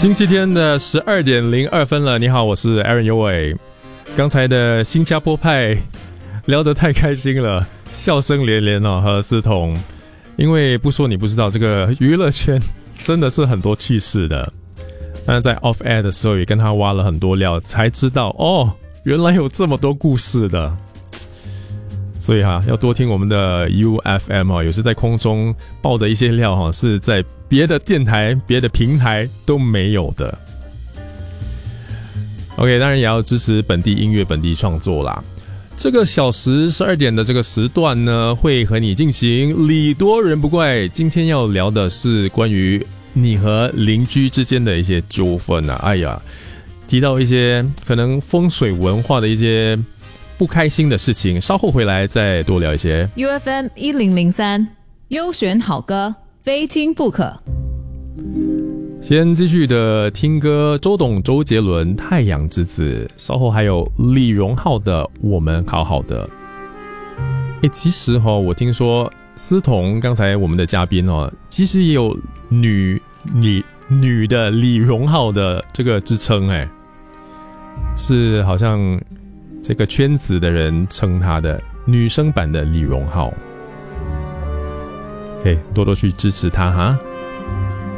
星期天的12:02了，你好，我是 Aaron 尤伟。刚才的新加坡派聊得太开心了，笑声连连哦，和思彤。因为不说你不知道，这个娱乐圈真的是很多趣事的。但是在 off air 的时候也跟他挖了很多料，才知道哦，原来有这么多故事的。所以要多听我们的 UFM 有时在空中爆的一些料是在别的电台、别的平台都没有的。OK， 当然也要支持本地音乐、本地创作啦。这个小时12点的这个时段呢，会和你进行礼多人不怪。今天要聊的是关于你和邻居之间的一些纠纷啊。哎呀，提到一些可能风水文化的一些不开心的事情，稍后回来再多聊一些。 UFM 1003优选好歌，非听不可。 先继续的听歌，周董、周杰伦《太阳之子》，稍后还有李荣浩的《我们好好的》。其实我听说思彤刚才我们的嘉宾其实也有女的李荣浩的这个支称，是好像这个圈子的人称他的女生版的李荣浩。多多去支持他哈。